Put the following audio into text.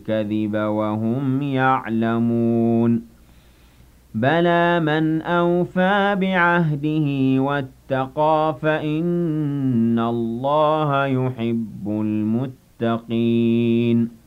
الكذب وهم يعلمون بلى من أوفى بعهده واتقى فإن الله يحب المتقين